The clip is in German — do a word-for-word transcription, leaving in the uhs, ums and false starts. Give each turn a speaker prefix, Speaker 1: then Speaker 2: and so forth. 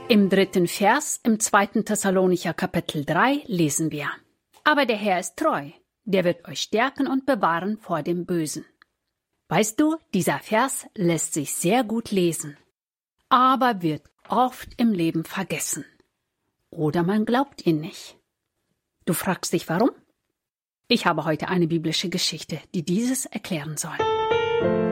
Speaker 1: Im dritten Vers im zweiten Thessalonicher Kapitel drei lesen wir: Aber der Herr ist treu, der wird euch stärken und bewahren vor dem Bösen. Weißt du, dieser Vers lässt sich sehr gut lesen, aber wird oft im Leben vergessen. Oder man glaubt ihn nicht. Du fragst dich, warum? Ich habe heute eine biblische Geschichte, die dieses erklären soll.